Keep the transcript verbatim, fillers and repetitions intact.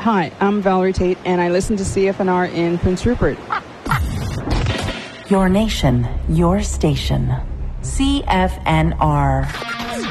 Hi, I'm Valerie Tate, and I listen to C F N R in Prince Rupert. Your nation, your station. C F N R.